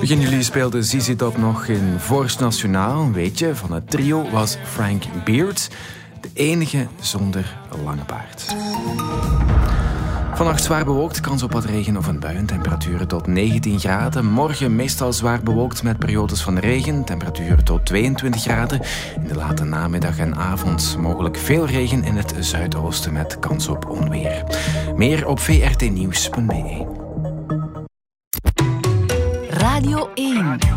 Begin juli speelde ZZ Top nog in Force Nationaal. Weet je, van het trio was Frank Beard de enige zonder lange baard. Vannacht zwaar bewolkt, kans op wat regen of een bui. Temperaturen tot 19 graden. Morgen meestal zwaar bewolkt met periodes van regen. Temperaturen tot 22 graden. In de late namiddag en avond mogelijk veel regen in het zuidoosten met kans op onweer. Meer op vrtnieuws.be. Radio 1.